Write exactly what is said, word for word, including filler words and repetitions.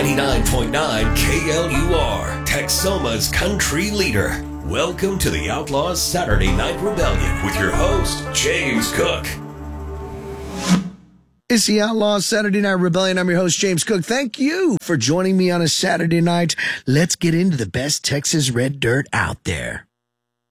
ninety-nine point nine K L U R, Texoma's country leader. Welcome to the Outlaws Saturday Night Rebellion with your host, James Cook. It's the Outlaws Saturday Night Rebellion. I'm your host, James Cook. Thank you for joining me on a Saturday night. Let's get into the best Texas red dirt out there.